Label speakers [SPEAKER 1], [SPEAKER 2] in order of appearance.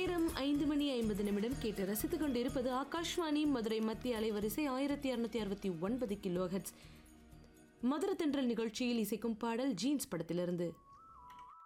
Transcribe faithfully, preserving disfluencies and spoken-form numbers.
[SPEAKER 1] நேரம் ஐந்து மணி ஐம்பது நிமிடம் கேட்டு ரசித்துக் கொண்டிருப்பது ஆகாஷ்வாணி மதுரை மத்திய அலைவரிசை ஆயிரத்தி அறுநூத்தி அறுபத்தி ஒன்பது கிலோ ஹெர்ட்ஸ். மதுரை தென்றல் நிகழ்ச்சியில் இசைக்கும் பாடல் ஜீன்ஸ் படத்திலிருந்து.